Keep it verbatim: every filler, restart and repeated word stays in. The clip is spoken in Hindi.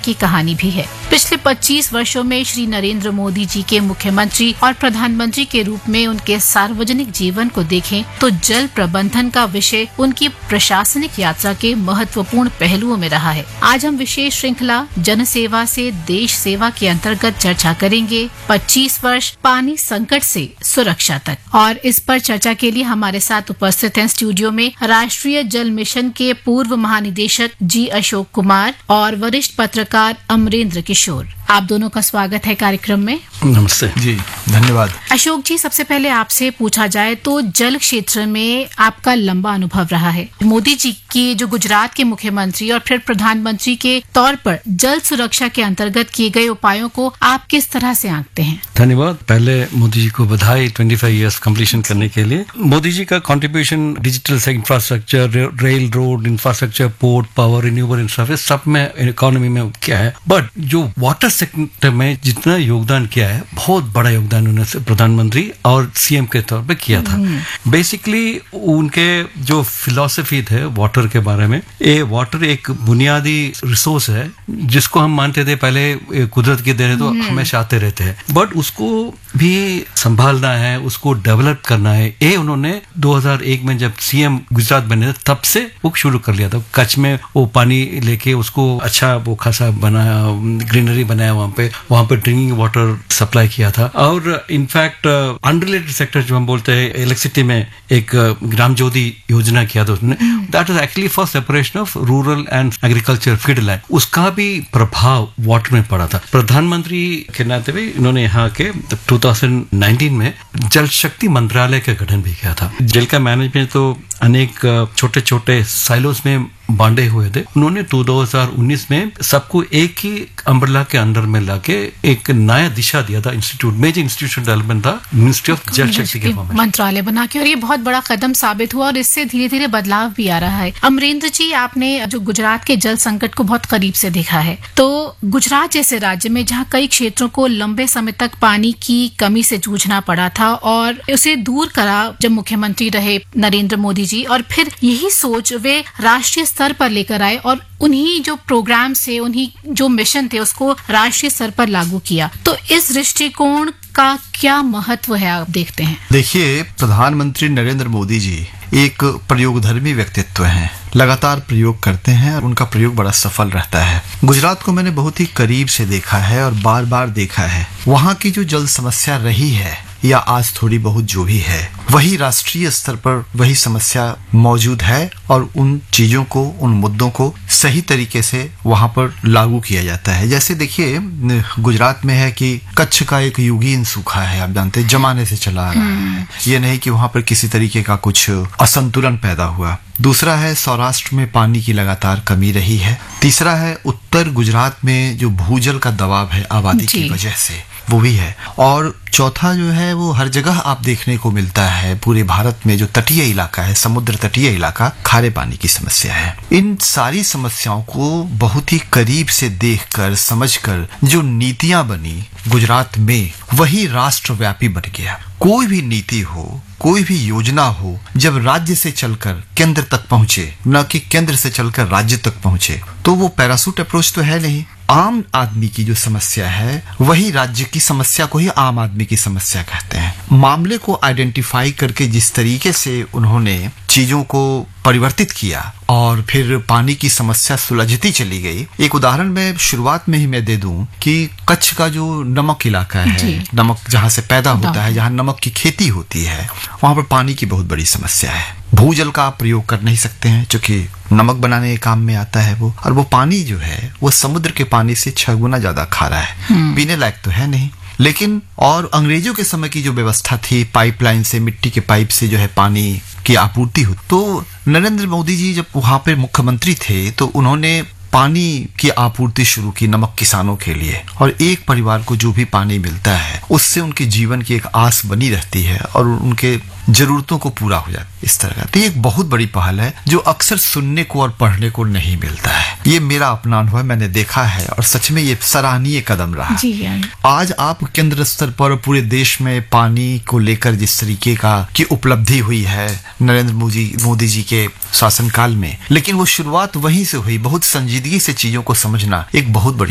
की कहानी भी है। पिछले पच्चीस वर्षों में श्री नरेंद्र मोदी जी के मुख्यमंत्री और प्रधानमंत्री के रूप में उनके सार्वजनिक जीवन को देखें तो जल प्रबंधन का विषय उनकी प्रशासनिक यात्रा के महत्वपूर्ण पहलुओं में रहा है। आज हम विशेष श्रृंखला जन सेवा से देश सेवा के अंतर्गत चर्चा करेंगे पच्चीस वर्ष पानी संकट से सुरक्षा तक। और इस पर चर्चा के लिए हमारे साथ उपस्थित हैं स्टूडियो में राष्ट्रीय जल मिशन के पूर्व महानिदेशक जी अशोक कुमार और वरिष्ठ पत्रकार अमरेंद्र किशोर। आप दोनों का स्वागत है कार्यक्रम में। नमस्ते जी, धन्यवाद। अशोक जी, सबसे पहले आपसे पूछा जाए तो जल क्षेत्र में आपका लंबा अनुभव रहा है। मोदी जी की जो गुजरात के मुख्यमंत्री और फिर प्रधानमंत्री के तौर पर जल सुरक्षा के अंतर्गत किए गए उपायों को आप किस तरह से आंकते हैं? धन्यवाद। पहले मोदी जी को बधाई पच्चीस इयर्स कंप्लीशन करने के लिए। मोदी जी का contribution digital infrastructure, rail, road infrastructure, port, power, renewable infrastructure सब में इकोनॉमी में क्या है, बट जो वाटर सेक्टर में जितना योगदान किया है, बहुत बड़ा योगदान उन्होंने प्रधानमंत्री और सीएम के तौर पे किया था। बेसिकली उनके जो फिलॉसफी थे वाटर के बारे में, ये वाटर एक बुनियादी रिसोर्स है जिसको हम मानते थे पहले कुदरत की देन है तो हमेशा आते रहते हैं, बट उसको भी संभालना है, उसको डेवलप करना है। ये उन्होंने दो हज़ार एक में जब सीएम गुजरात बने थे तब से वो शुरू कर लिया था। कच्छ में वो पानी लेके उसको अच्छा वो खासा बनाया, ग्रीनरी बनाया, वहां पे वहां पे ड्रिंकिंग वाटर सप्लाई किया था। और इनफैक्ट अनरिलेटेड सेक्टर जो हम बोलते हैं, इलेक्ट्रिसिटी में एक ग्राम ज्योति योजना किया था उसने। That was actually for separation of rural and agriculture field land. उसका भी प्रभाव वाटर में पड़ा था। प्रधानमंत्री के नाते भी इन्होंने यहाँ के दो हज़ार उन्नीस में जल शक्ति मंत्रालय का गठन भी किया था। जल का मैनेजमेंट तो अनेक छोटे छोटे साइलोस में बांटे हुए थे। उन्होंने दो हज़ार उन्नीस में सबको एक ही अम्ब्रेला के अंडर में लाके एक नया दिशा दिया था। इंस्टीट्यूट मेजर इंस्टीट्यूशन डेवलपमेंट था मिनिस्ट्री ऑफ जल शक्ति के मंत्रालय बना के, और ये बहुत बड़ा कदम साबित हुआ और इससे धीरे धीरे बदलाव भी आ रहा है। अमरेंद्र जी, आपने जो गुजरात के जल संकट को बहुत करीब से देखा है, तो गुजरात जैसे राज्य में जहाँ कई क्षेत्रों को लंबे समय तक पानी की कमी से जूझना पड़ा था और उसे दूर करा जब मुख्यमंत्री रहे नरेंद्र मोदी जी, और फिर यही सोच वे राष्ट्रीय स्तर पर लेकर आए और उन्हीं जो प्रोग्राम से, उन्हीं जो मिशन थे उसको राष्ट्रीय स्तर पर लागू किया। तो इस दृष्टिकोण का क्या महत्व है, आप देखते हैं? देखिए, प्रधानमंत्री नरेंद्र मोदी जी एक प्रयोगधर्मी व्यक्तित्व हैं। लगातार प्रयोग करते हैं और उनका प्रयोग बड़ा सफल रहता है। गुजरात को मैंने बहुत ही करीब से देखा है और बार बार देखा है। वहाँ की जो जल समस्या रही है या आज थोड़ी बहुत जो भी है, वही राष्ट्रीय स्तर पर वही समस्या मौजूद है और उन चीजों को, उन मुद्दों को सही तरीके से वहां पर लागू किया जाता है। जैसे देखिए, गुजरात में है कि कच्छ का एक युगीन सूखा है, आप जानते हैं, जमाने से चला आ रहा है। ये नहीं कि वहां पर किसी तरीके का कुछ असंतुलन पैदा हुआ। दूसरा है, सौराष्ट्र में पानी की लगातार कमी रही है। तीसरा है, उत्तर गुजरात में जो भूजल का दबाव है आबादी की वजह से, वो भी है। और चौथा जो है, वो हर जगह आप देखने को मिलता है, पूरे भारत में जो तटीय इलाका है, समुद्र तटीय इलाका, खारे पानी की समस्या है। इन सारी समस्याओं को बहुत ही करीब से देखकर, समझकर जो नीतियां बनी गुजरात में, वही राष्ट्रव्यापी बन गया। कोई भी नीति हो, कोई भी योजना हो, जब राज्य से चलकर केंद्र तक पहुंचे, न कि केंद्र से चलकर राज्य तक पहुंचे, तो वो पैरासूट अप्रोच तो है नहीं। आम आदमी की जो समस्या है, वही राज्य की समस्या को ही आम आदमी की समस्या कहते हैं। मामले को आइडेंटिफाई करके जिस तरीके से उन्होंने चीजों को परिवर्तित किया और फिर पानी की समस्या सुलझती चली गई। एक उदाहरण मैं शुरुआत में ही मैं दे दूं कि कच्छ का जो नमक इलाका है, नमक जहां से पैदा होता है, जहां नमक की खेती होती है, वहां पर पानी की बहुत बड़ी समस्या है। भूजल का आप प्रयोग कर नहीं सकते हैं, क्योंकि नमक बनाने के काम में आता है वो, और वो पानी जो है वो समुद्र के पानी से छह गुना ज्यादा खारा है, पीने लायक तो है नहीं। लेकिन और अंग्रेजों के समय की जो व्यवस्था थी, पाइपलाइन से, मिट्टी के पाइप से जो है पानी की आपूर्ति हो, तो नरेंद्र मोदी जी जब वहां पे मुख्यमंत्री थे तो उन्होंने पानी की आपूर्ति शुरू की नमक किसानों के लिए, और एक परिवार को जो भी पानी मिलता है उससे उनके जीवन की एक आस बनी रहती है और उनके जरूरतों को पूरा हो जाता है, इस तरह का। तो ये एक बहुत बड़ी पहल है जो अक्सर सुनने को और पढ़ने को नहीं मिलता है। ये मेरा अपना अनुभव है, मैंने देखा है और सच में ये सराहनीय कदम रहा। जी आज आप केंद्र स्तर पर पूरे देश में पानी को लेकर जिस तरीके का की उपलब्धि हुई है नरेंद्र मोदी मोदी जी के शासनकाल में, लेकिन वो शुरुआत वहीं से हुई। बहुत संजीदगी से चीजों को समझना एक बहुत बड़ी